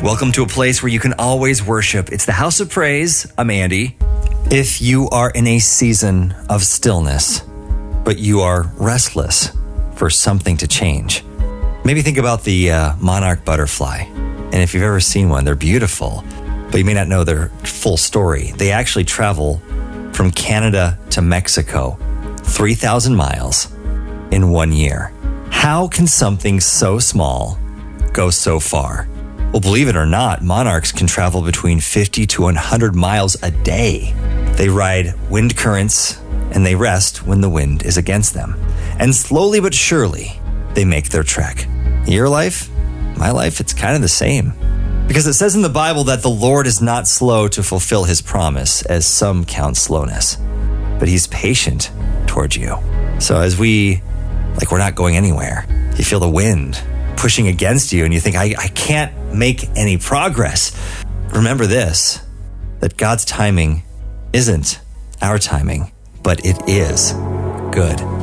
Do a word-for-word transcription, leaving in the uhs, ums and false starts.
Welcome to a place where you can always worship. It's the House of Praise. I'm Andy. If you are in a season of stillness, but you are restless for something to change, maybe think about the uh, monarch butterfly. And if you've ever seen one, they're beautiful, but you may not know their full story. They actually travel from Canada to Mexico, three thousand miles in one year. How can something so small go so far? Well, believe it or not, monarchs can travel between fifty to one hundred miles a day. They ride wind currents and they rest when the wind is against them. And slowly but surely, they make their trek. Your life, my life, it's kind of the same. Because it says in the Bible that the Lord is not slow to fulfill his promise, as some count slowness, but he's patient towards you. So as we, like we're not going anywhere, you feel the wind pushing against you and you think, I, I can't make any progress. Remember this, that God's timing isn't our timing, but it is good.